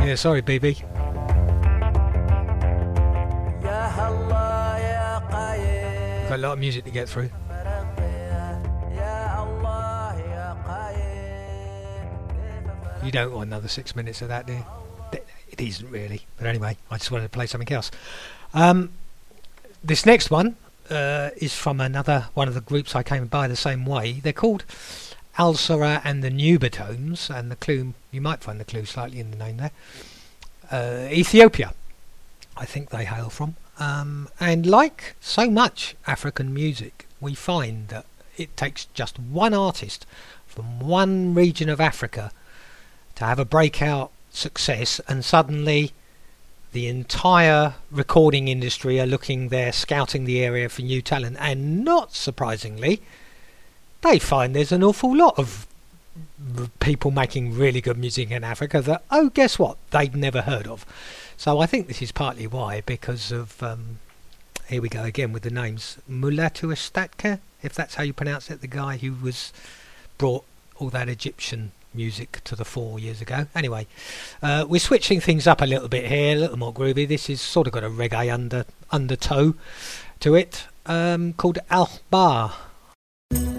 Yeah, sorry, BB. Got a lot of music to get through. You don't want another 6 minutes of that, do you? It isn't really. But anyway, I just wanted to play something else. This next one is from another one of the groups I came by the same way. They're called Al Sura and the Nubatones, and the clue, you might find the clue slightly in the name there. Ethiopia, I think they hail from. And like so much African music, we find that it takes just one artist from one region of Africa to have a breakout success, and suddenly the entire recording industry are looking there, scouting the area for new talent, and not surprisingly, they find there's an awful lot of people making really good music in Africa that, oh, guess what, they'd never heard of. So I think this is partly why, because of, here we go again with the names, Mulatu Estatka, if that's how you pronounce it, the guy who brought all that Egyptian music to the fore years ago. Anyway, we're switching things up a little bit here, a little more groovy. This is sort of got a reggae undertow to it, called Al Bar.